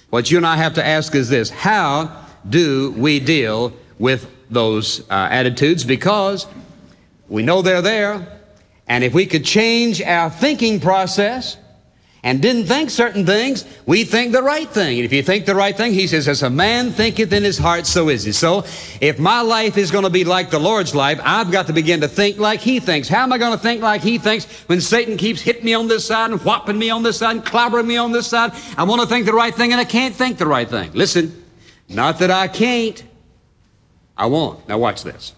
What you and I have to ask is this: how do we deal with those attitudes? Because we know they're there, and if we could change our thinking process and didn't think certain things, we think the right thing. And if you think the right thing, he says, as a man thinketh in his heart, so is he. So if my life is going to be like the Lord's life, I've got to begin to think like he thinks. How am I going to think like he thinks when Satan keeps hitting me on this side and whopping me on this side and clobbering me on this side? I want to think the right thing and I can't think the right thing. Listen, not that I can't, I won't. Now watch this.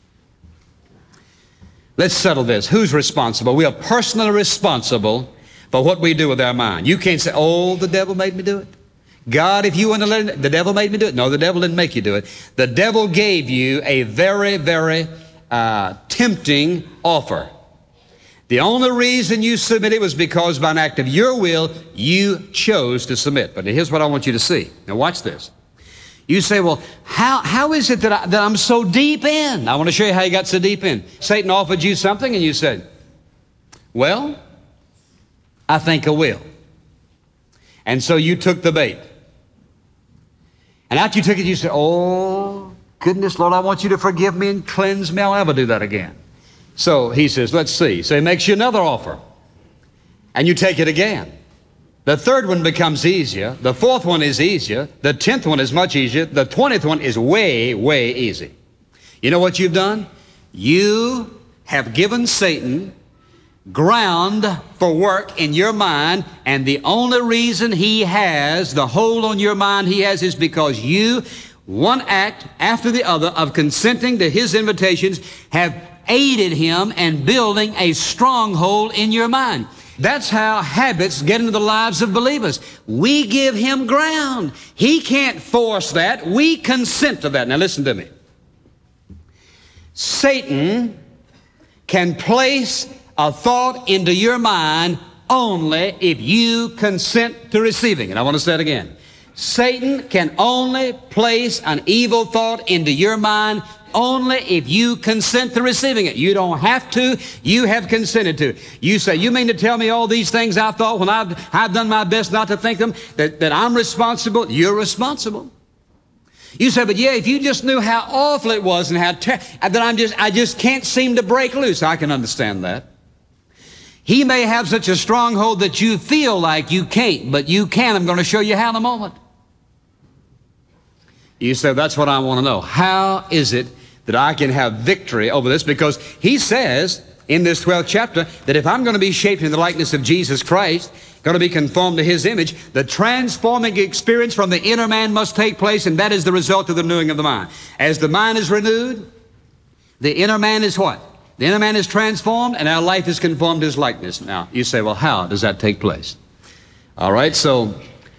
Let's settle this. Who's responsible? We are personally responsible for what we do with our mind. You can't say, oh, the devil made me do it. God, if you want to let it, the devil made me do it. No, the devil didn't make you do it. The devil gave you a very, very tempting offer. The only reason you submitted was because by an act of your will, you chose to submit. But here's what I want you to see. Now watch this. You say, well, how is it that I'm so deep in? I want to show you how you got so deep in. Satan offered you something and you said, well, I think I will. And so you took the bait. And after you took it, you said, oh, goodness, Lord, I want you to forgive me and cleanse me. I'll never do that again. So he says, let's see. So he makes you another offer. And you take it again. The third one becomes easier. The fourth one is easier. The 10th one is much easier. The 20th one is way, way easy. You know what you've done? You have given Satan ground for work in your mind, and the only reason he has the hold on your mind he has is because you, one act after the other of consenting to his invitations, have aided him in building a stronghold in your mind. That's how habits get into the lives of believers. We give him ground. He can't force that. We consent to that. Now listen to me. Satan can place a thought into your mind only if you consent to receiving it. I want to say it again. Satan can only place an evil thought into your mind only if you consent to receiving it. You don't have to. You have consented to. You say, you mean to tell me all these things I thought when I've done my best not to think them, that I'm responsible? You're responsible. You say, but yeah, if you just knew how awful it was and that I just can't seem to break loose. I can understand that. He may have such a stronghold that you feel like you can't, but you can. I'm going to show you how in a moment. You say, that's what I want to know. How is it that I can have victory over this? Because he says in this 12th chapter that if I'm going to be shaped in the likeness of Jesus Christ, going to be conformed to his image, the transforming experience from the inner man must take place, and that is the result of the renewing of the mind. As the mind is renewed, the inner man is what? The inner man is transformed, and our life is conformed to his likeness. Now, you say, well, how does that take place? All right, so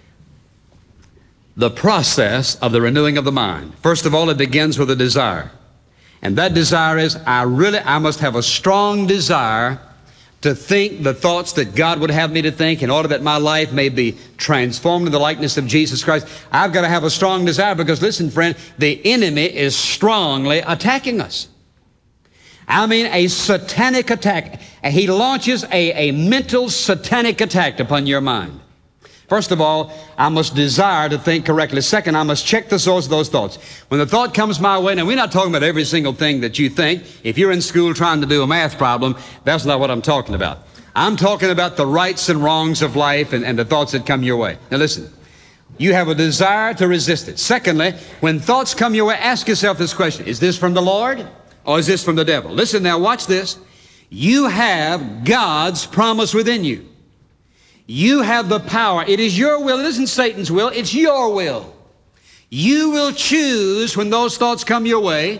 the process of the renewing of the mind. First of all, it begins with a desire. And that desire is, I must have a strong desire to think the thoughts that God would have me to think in order that my life may be transformed in the likeness of Jesus Christ. I've got to have a strong desire because, listen, friend, the enemy is strongly attacking us. I mean, a satanic attack. He launches a mental satanic attack upon your mind. First of all, I must desire to think correctly. Second, I must check the source of those thoughts. When the thought comes my way, now we're not talking about every single thing that you think. If you're in school trying to do a math problem, that's not what I'm talking about. I'm talking about the rights and wrongs of life and the thoughts that come your way. Now listen, you have a desire to resist it. Secondly, when thoughts come your way, ask yourself this question: is this from the Lord or is this from the devil? Listen now, watch this. You have God's promise within you. You have the power. It is your will. It isn't Satan's will. It's your will. You will choose when those thoughts come your way,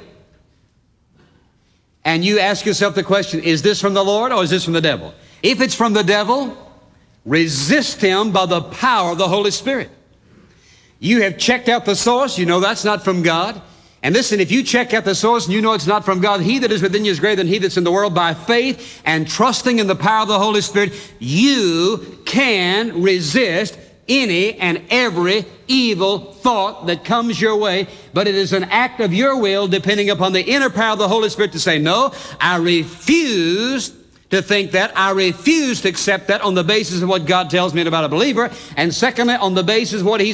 and you ask yourself the question, is this from the Lord or is this from the devil? If it's from the devil, resist him by the power of the Holy Spirit. You have checked out the source. You know that's not from God. And listen, if you check out the source and you know it's not from God, he that is within you is greater than he that's in the world. By faith and trusting in the power of the Holy Spirit, you can resist any and every evil thought that comes your way. But it is an act of your will, depending upon the inner power of the Holy Spirit, to say, no, I refuse to think that. I refuse to accept that on the basis of what God tells me about a believer. And secondly, on the basis of what he